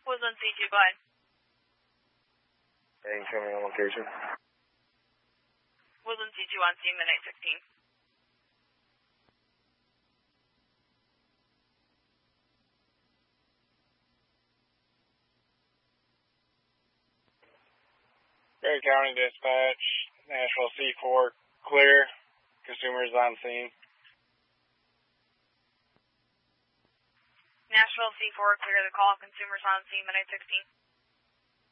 Woodland C2, go ahead. Hey, show me on location. Woodland C2 on scene, midnight 16. Perry County Dispatch, Nashville C4, clear. Consumers on scene. Nashville C4, clear the call. Consumers on scene, midnight 16.